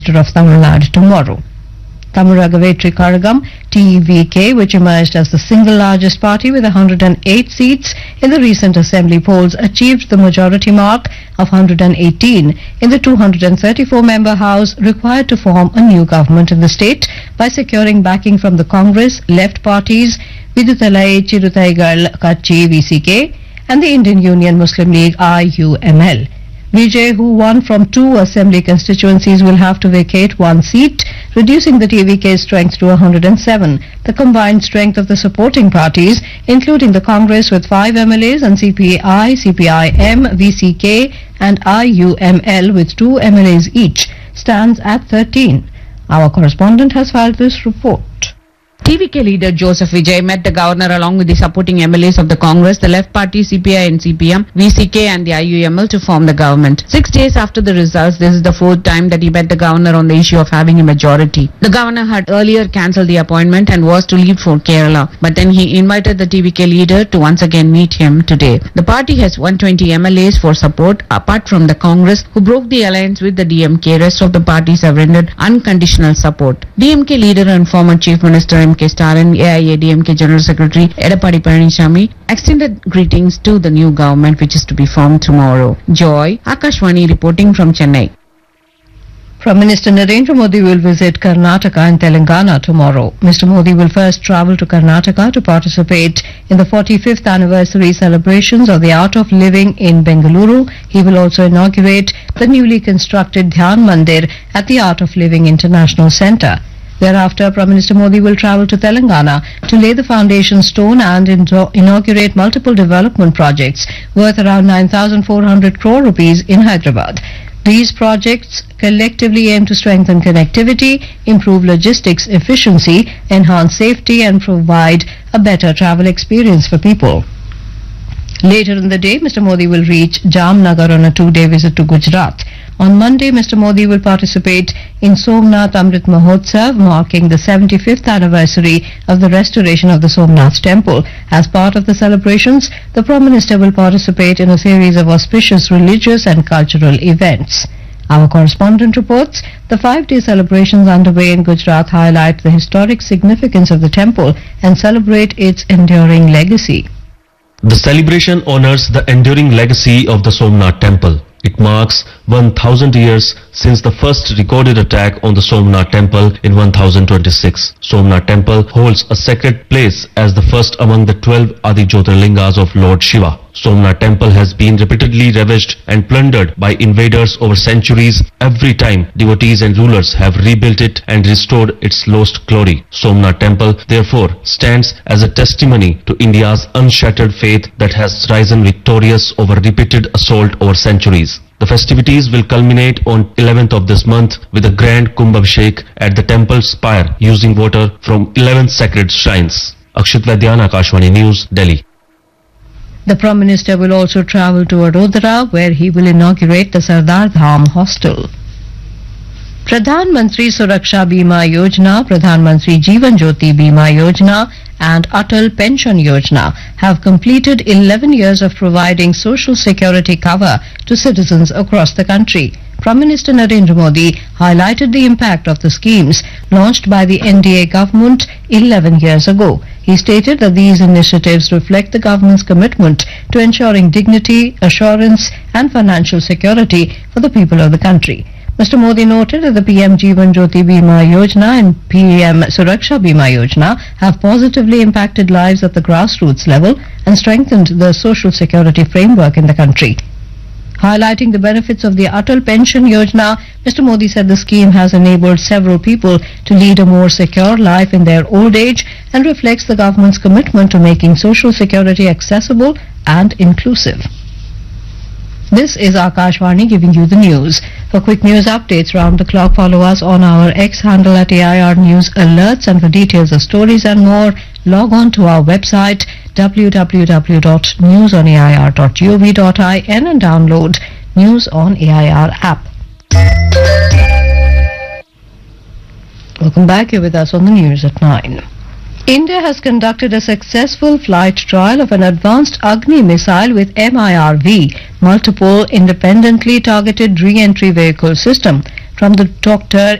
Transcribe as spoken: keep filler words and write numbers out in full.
of Tamil Nadu tomorrow. Tamuragavetri Karagam, T V K, which emerged as the single largest party with one hundred eight seats in the recent assembly polls, achieved the majority mark of one hundred eighteen in the two hundred thirty-four member house required to form a new government in the state by securing backing from the Congress, left parties, Viduthalai Chirutaigal Kachi V C K and the Indian Union Muslim League I U M L. Vijay, who won from two assembly constituencies, will have to vacate one seat, reducing the T V K's strength to one hundred seven. The combined strength of the supporting parties, including the Congress with five M L As and C P I, C P I M, V C K and I U M L with two M L As each, stands at thirteen. Our correspondent has filed this report. T V K leader Joseph Vijay met the governor along with the supporting M L As of the Congress, the left party, C P I and C P M, V C K and the I U M L to form the government. Six days after the results, this is the fourth time that he met the governor on the issue of having a majority. The governor had earlier cancelled the appointment and was to leave for Kerala, but then he invited the T V K leader to once again meet him today. The party has one hundred twenty M L As for support, apart from the Congress, who broke the alliance with the D M K. Rest of the parties have rendered unconditional support. D M K leader and former Chief Minister M K Stalin, A I A D M K General Secretary Edappadi Palaniswamy extended greetings to the new government which is to be formed tomorrow. Joy, Akashwani reporting from Chennai. Prime Minister Narendra Modi will visit Karnataka and Telangana tomorrow. Mister Modi will first travel to Karnataka to participate in the forty-fifth anniversary celebrations of the Art of Living in Bengaluru. He will also inaugurate the newly constructed Dhyan Mandir at the Art of Living International Centre. Thereafter, Prime Minister Modi will travel to Telangana to lay the foundation stone and inaugurate multiple development projects worth around nine thousand four hundred crore rupees in Hyderabad. These projects collectively aim to strengthen connectivity, improve logistics efficiency, enhance safety and provide a better travel experience for people. Later in the day, Mister Modi will reach Jamnagar on a two-day visit to Gujarat. On Monday, Mister Modi will participate in Somnath Amrit Mahotsav, marking the seventy-fifth anniversary of the restoration of the Somnath temple. As part of the celebrations, the Prime Minister will participate in a series of auspicious religious and cultural events. Our correspondent reports the five-day celebrations underway in Gujarat highlight the historic significance of the temple and celebrate its enduring legacy. The celebration honors the enduring legacy of the Somnath temple. It marks one thousand years since the first recorded attack on the Somnath temple in one thousand twenty-six. Somnath temple holds a sacred place as the first among the twelve Adi Jyotirlingas of Lord Shiva. Somnath temple has been repeatedly ravaged and plundered by invaders over centuries. Every time devotees and rulers have rebuilt it and restored its lost glory. Somnath temple therefore stands as a testimony to India's unshattered faith that has risen victorious over repeated assault over centuries. The festivities will culminate on eleventh of this month with a grand Kumbh Abhishek at the temple's spire using water from eleven sacred shrines. Akshit Vaidyan, Akashwani News, Delhi. The Prime Minister will also travel to Vadodara, where he will inaugurate the Sardar Dham Hostel. Pradhan Mantri Suraksha Bima Yojana, Pradhan Mantri Jeevan Jyoti Bima Yojana and Atal Pension Yojana have completed eleven years of providing social security cover to citizens across the country. Prime Minister Narendra Modi highlighted the impact of the schemes launched by the N D A government eleven years ago. He stated that these initiatives reflect the government's commitment to ensuring dignity, assurance and financial security for the people of the country. Mister Modi noted that the P M Jeevan Jyoti Bima Yojana and P M Suraksha Bima Yojana have positively impacted lives at the grassroots level and strengthened the social security framework in the country. Highlighting the benefits of the Atal Pension Yojana, Mister Modi said the scheme has enabled several people to lead a more secure life in their old age and reflects the government's commitment to making social security accessible and inclusive. This is Akashwani giving you the news. For quick news updates round the clock, follow us on our X handle at A I R News Alerts, and for details of stories and more, log on to our website w w w dot news on a i r dot gov dot in and download News on A I R app. Welcome back. You're with us on the news at nine. India has conducted a successful flight trial of an advanced Agni missile with M I R V, multiple independently targeted re-entry vehicle system. from the doctor